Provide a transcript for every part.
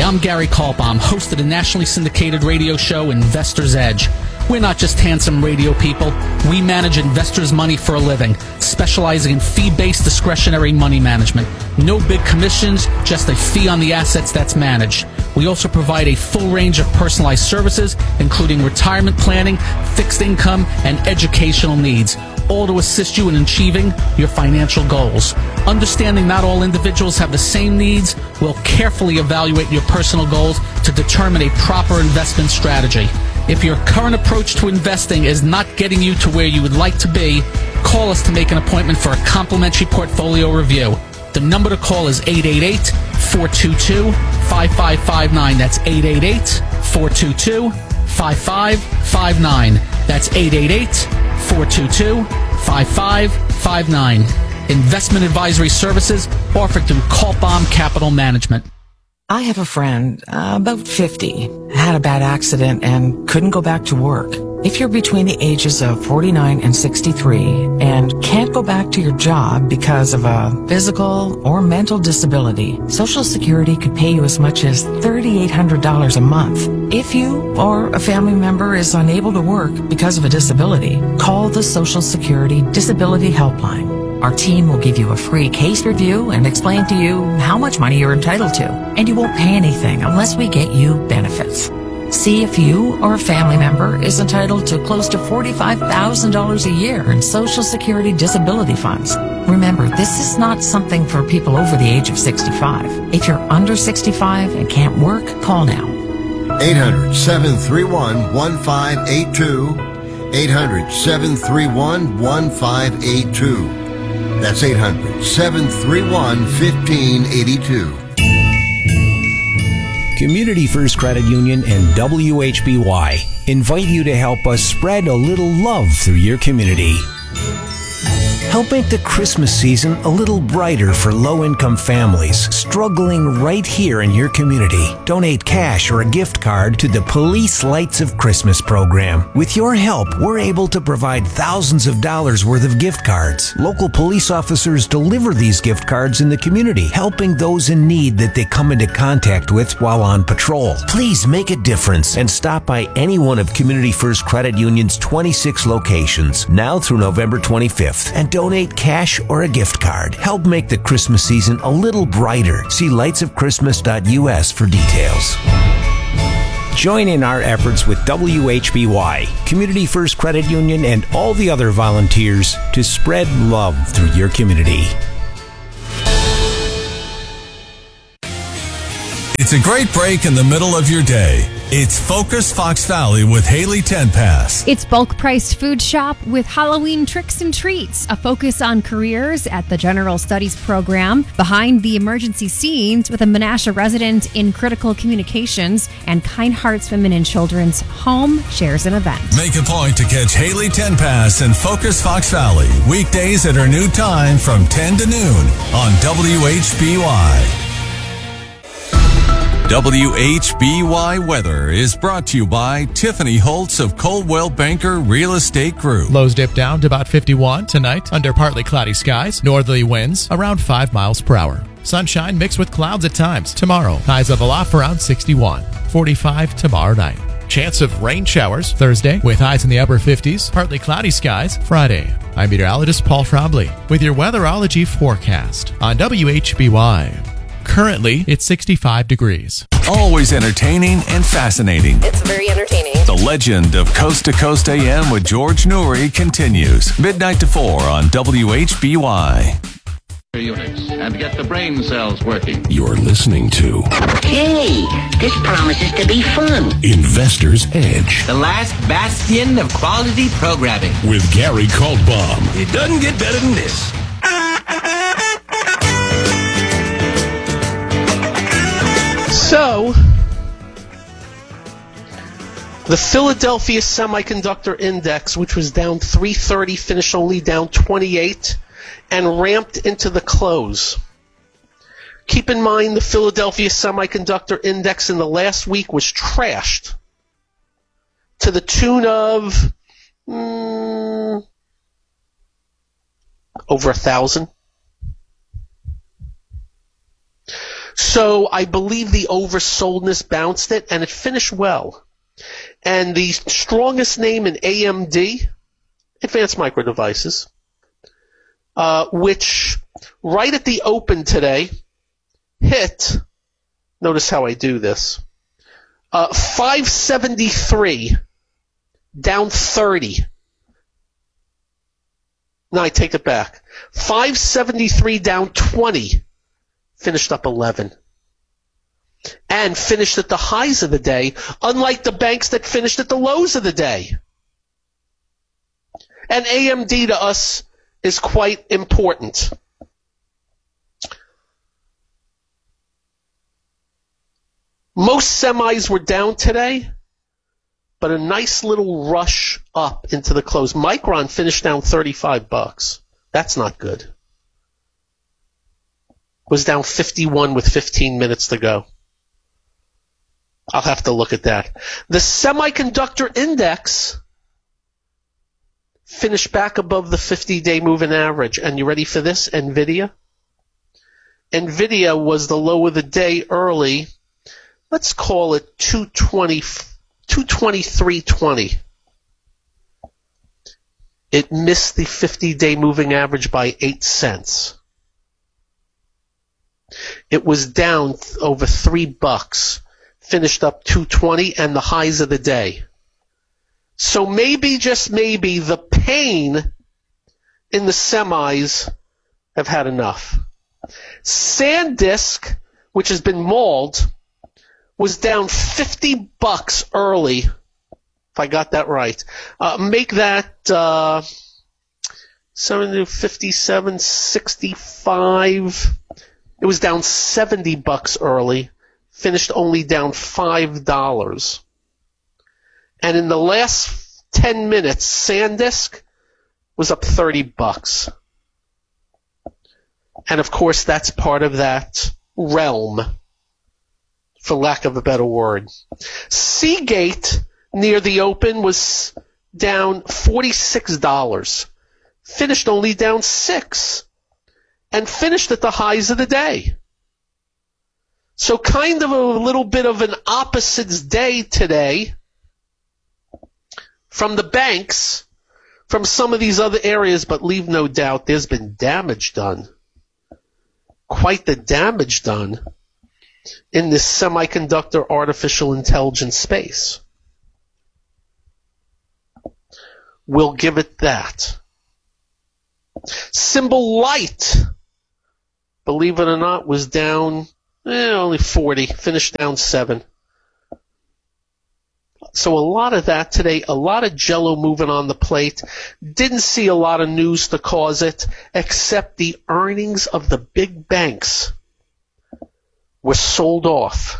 I'm Gary Kaltbaum, host of the nationally syndicated radio show Investor's Edge. We're not just handsome radio people. We manage investors' money for a living, specializing in fee-based discretionary money management. No big commissions, just a fee on the assets that's managed. We also provide a full range of personalized services, including retirement planning, fixed income, and educational needs, all to assist you in achieving your financial goals. Understanding not all individuals have the same needs, we'll carefully evaluate your personal goals to determine a proper investment strategy. If your current approach to investing is not getting you to where you would like to be, call us to make an appointment for a complimentary portfolio review. The number to call is 888-422-5559. That's 888-422-5559. That's 888-422-5559. Investment advisory services offered through Kaltbaum Capital Management. I have a friend, about 50, had a bad accident and couldn't go back to work. If you're between the ages of 49 and 63 and can't go back to your job because of a physical or mental disability, Social Security could pay you as much as $3,800 a month. If you or a family member is unable to work because of a disability, call the Social Security Disability Helpline. Our team will give you a free case review and explain to you how much money you're entitled to. And you won't pay anything unless we get you benefits. See if you or a family member is entitled to close to $45,000 a year in Social Security disability funds. Remember, this is not something for people over the age of 65. If you're under 65 and can't work, call now. 800-731-1582. 800-731-1582. That's 800-731-1582. Community First Credit Union and WHBY invite you to help us spread a little love through your community. Help make the Christmas season a little brighter for low-income families struggling right here in your community. Donate cash or a gift card to the Police Lights of Christmas program. With your help, we're able to provide thousands of dollars worth of gift cards. Local police officers deliver these gift cards in the community, helping those in need that they come into contact with while on patrol. Please make a difference and stop by any one of Community First Credit Union's 26 locations now through November 25th and donate cash or a gift card. Help make the Christmas season a little brighter. See lightsofchristmas.us for details. Join in our efforts with WHBY, Community First Credit Union, and all the other volunteers to spread love through your community. It's a great break in the middle of your day. It's Focus Fox Valley with Haley Tenpass. It's bulk priced food shop with Halloween tricks and treats, a focus on careers at the General Studies program, behind the emergency scenes with a Menasha resident in critical communications, and Kind Hearts Women and Children's Home shares an event. Make a point to catch Haley Tenpass and Focus Fox Valley weekdays at her new time from 10 to noon on WHBY. WHBY Weather is brought to you by Tiffany Holtz of Coldwell Banker Real Estate Group. Lows dip down to about 51 tonight under partly cloudy skies. Northerly winds around 5 miles per hour. Sunshine mixed with clouds at times. Tomorrow, highs level off around 61. 45 tomorrow night. Chance of rain showers Thursday with highs in the upper 50s. Partly cloudy skies Friday. I'm meteorologist Paul Trombley with your weatherology forecast on WHBY. Currently, it's 65 degrees. Always entertaining and fascinating. It's very entertaining. The legend of Coast to Coast AM with George Noory continues. Midnight to 4 on WHBY. Units and get the brain cells working. You're listening to... Hey, this promises to be fun. Investor's Edge. The last bastion of quality programming. With Gary Kaltbaum. It doesn't get better than this. So, the Philadelphia Semiconductor Index, which was down 330, finished only down 28 and ramped into the close. Keep in mind the Philadelphia Semiconductor Index in the last week was trashed to the tune of over 1,000. So I believe the oversoldness bounced it, and it finished well. And the strongest name in AMD, Advanced Micro Devices, which right at the open today hit, notice how I do this, 573, down 30. No, I take it back. 573 down 20, finished up 11. And finished at the highs of the day, unlike the banks that finished at the lows of the day. And AMD to us is quite important. Most semis were down today, but a nice little rush up into the close. Micron finished down $35. That's not good. Was down 51 with 15 minutes to go. I'll have to look at that. The semiconductor index finished back above the 50-day moving average. And you ready for this? NVIDIA? NVIDIA was the low of the day early. Let's call it 223.20. It missed the 50-day moving average by 8 cents. It was down over $3. Finished up 220 and the highs of the day. So maybe, just maybe, the pain in the semis have had enough. SanDisk, which has been mauled, was down $50 early, if I got that right. Make that 57.65. It was down $70 early. Finished only down $5. And in the last 10 minutes, SanDisk was up $30. And of course, that's part of that realm, for lack of a better word. Seagate near the open was down $46. Finished only down $6. And finished at the highs of the day. So kind of a little bit of an opposites day today from the banks, from some of these other areas, but leave no doubt there's been damage done. Quite the damage done in this semiconductor artificial intelligence space. We'll give it that. Symbol Light, believe it or not, was down only 40, finished down 7. So a lot of that today, a lot of jello moving on the plate. Didn't see a lot of news to cause it, except the earnings of the big banks were sold off.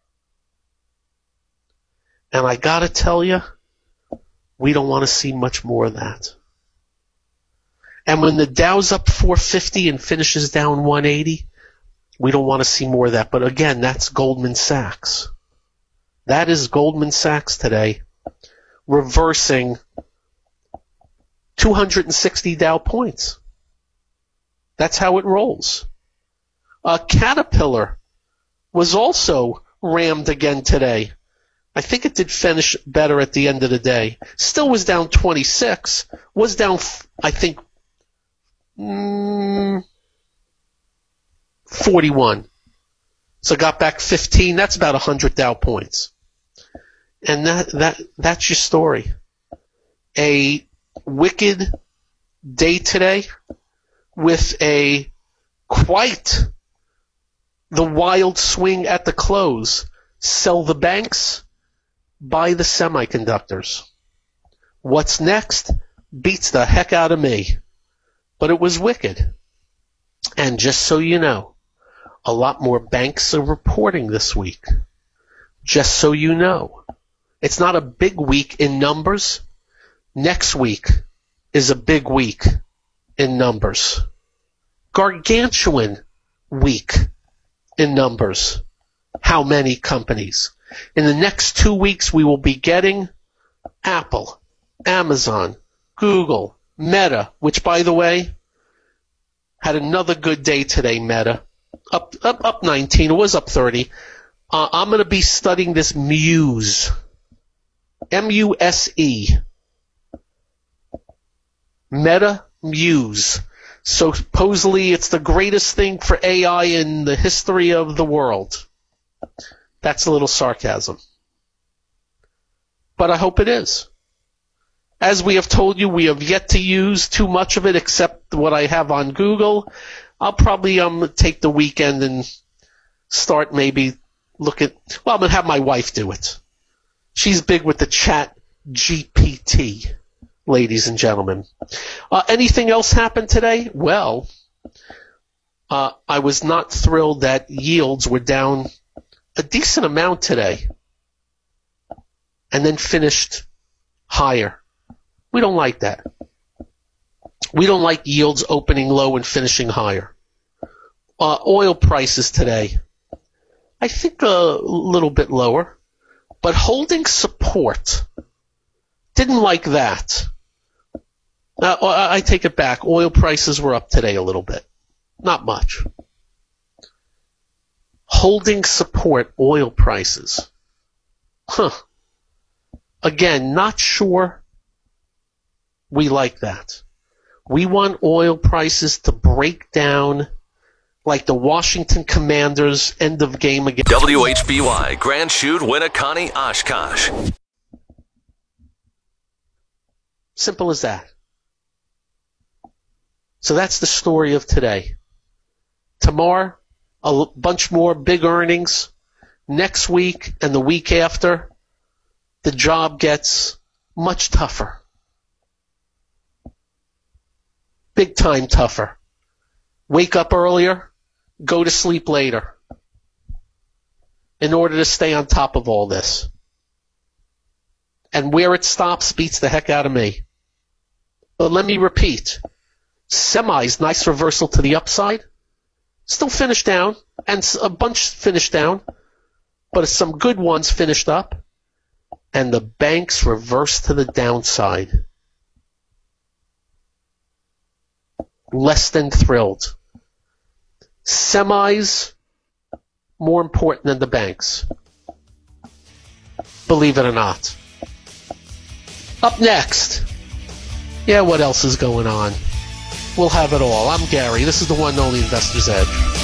And I gotta tell you, we don't want to see much more of that. And when the Dow's up 450 and finishes down 180, we don't want to see more of that. But again, that's Goldman Sachs. That is Goldman Sachs today, reversing 260 Dow points. That's how it rolls. Caterpillar was also rammed again today. I think it did finish better at the end of the day. Still was down 26. Was down, I think, 41. So got back 15. That's about 100 Dow points. And that's your story. A wicked day today with a quite the wild swing at the close. Sell the banks, buy the semiconductors. What's next beats the heck out of me. But it was wicked. And just so you know, a lot more banks are reporting this week. Just so you know. It's not a big week in numbers. Next week is a big week in numbers. Gargantuan week in numbers. How many companies? In the next 2 weeks, we will be getting Apple, Amazon, Google, Meta, which, by the way, had another good day today, Meta. Up 19. It was up 30. I'm going to be studying this Muse. M-U-S-E. Meta Muse. So supposedly it's the greatest thing for AI in the history of the world. That's a little sarcasm. But I hope it is. As we have told you, we have yet to use too much of it except what I have on Google. I'll probably take the weekend and start maybe I'm going to have my wife do it. She's big with the Chat GPT, ladies and gentlemen. Anything else happened today? Well, I was not thrilled that yields were down a decent amount today and then finished higher. We don't like that. We don't like yields opening low and finishing higher. Oil prices today, I think a little bit lower, but holding support. Didn't like that. I take it back. Oil prices were up today a little bit. Not much. Holding support, oil prices. Again, not sure we like that. We want oil prices to break down like the Washington Commanders end of game again. WHBY, Grand Chute, Winneconne, Oshkosh. Simple as that. So that's the story of today. Tomorrow, a bunch more big earnings. Next week and the week after, the job gets much tougher. Big time tougher. Wake up earlier, go to sleep later in order to stay on top of all this. And where it stops beats the heck out of me. But let me repeat. Semis, nice reversal to the upside. Still finished down, and a bunch finished down, but some good ones finished up. And the banks reversed to the downside. Less than thrilled. Semis more important than the banks. Believe it or not. Up next. Yeah, what else is going on? We'll have it all. I'm Gary. This is the one and only Investor's Edge.